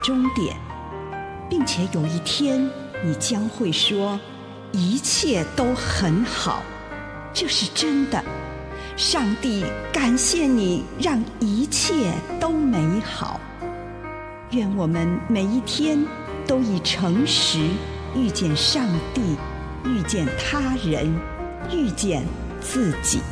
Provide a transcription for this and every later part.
终点，并且有一天你将会说一切都很好，这是真的。上帝感谢你让一切都美好。愿我们每一天都以诚实遇见上帝，遇见他人，遇见自己。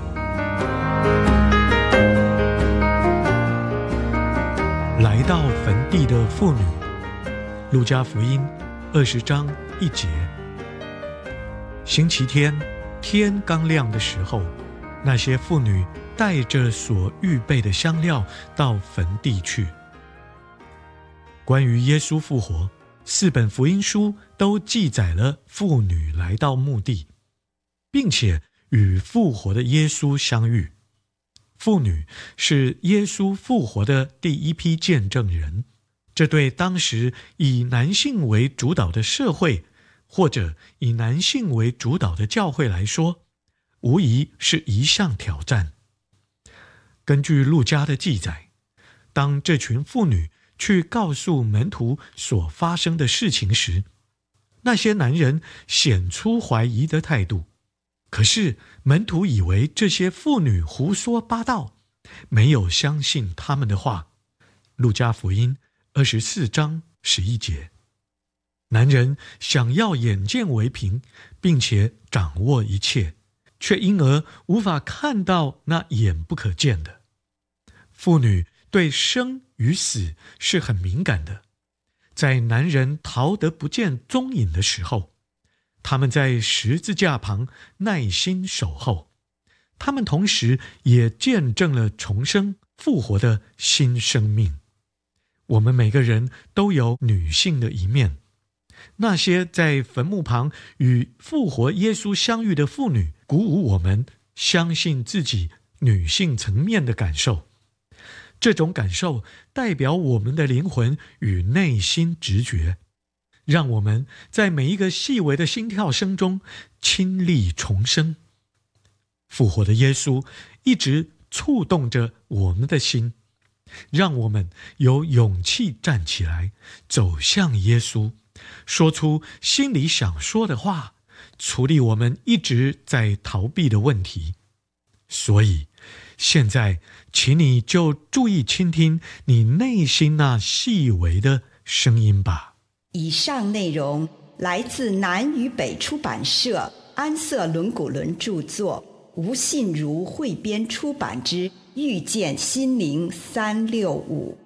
来到坟地的妇女，路加福音20章1节。星期天，天刚亮的时候，那些妇女带着所预备的香料到坟地去。关于耶稣复活，4本福音书都记载了妇女来到墓地，并且与复活的耶稣相遇。妇女是耶稣复活的第一批见证人，这对当时以男性为主导的社会，或者以男性为主导的教会来说，无疑是一项挑战。根据路加的记载，当这群妇女去告诉门徒所发生的事情时，那些男人显出怀疑的态度。可是门徒以为这些妇女胡说八道，没有相信他们的话。路加福音24章11节。男人想要眼见为凭，并且掌握一切，却因而无法看到那眼不可见的。妇女对生与死是很敏感的，在男人逃得不见踪影的时候，他们在十字架旁耐心守候，他们同时也见证了重生复活的新生命。我们每个人都有女性的一面。那些在坟墓旁与复活耶稣相遇的妇女，鼓舞我们相信自己女性层面的感受。这种感受代表我们的灵魂与内心直觉，让我们在每一个细微的心跳声中亲历重生。复活的耶稣一直触动着我们的心，让我们有勇气站起来，走向耶稣，说出心里想说的话，处理我们一直在逃避的问题。所以现在请你就注意倾听你内心那细微的声音吧。 以上内容来自南与北出版社安瑟伦古伦著作，吴信如汇编出版之《遇见心灵365》。